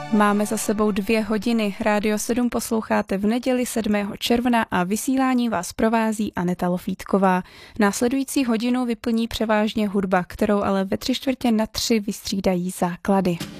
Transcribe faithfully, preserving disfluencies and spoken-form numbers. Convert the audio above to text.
Máme za sebou dvě hodiny. Rádio sedm posloucháte v neděli sedmého června a vysílání vás provází Aneta Lofítková. Následující hodinu vyplní převážně hudba, kterou ale ve tři čtvrtě na tři vystřídají základy.